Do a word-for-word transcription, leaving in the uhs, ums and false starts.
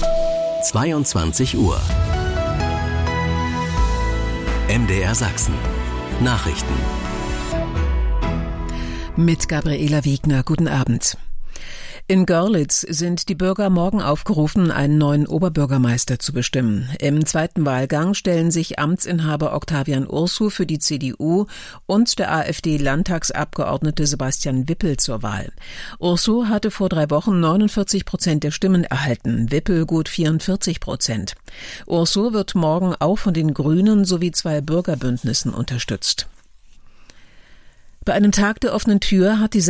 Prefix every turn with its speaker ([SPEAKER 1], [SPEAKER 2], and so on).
[SPEAKER 1] zweiundzwanzig Uhr. M D R Sachsen. Nachrichten.
[SPEAKER 2] Mit Gabriela Wiegner. Guten Abend. In Görlitz sind die Bürger morgen aufgerufen, einen neuen Oberbürgermeister zu bestimmen. Im zweiten Wahlgang stellen sich Amtsinhaber Octavian Ursu für die C D U und der AfD-Landtagsabgeordnete Sebastian Wippel zur Wahl. Ursu hatte vor drei Wochen neunundvierzig Prozent der Stimmen erhalten, Wippel gut vierundvierzig Prozent. Ursu wird morgen auch von den Grünen sowie zwei Bürgerbündnissen unterstützt. Bei einem Tag der offenen Tür hat die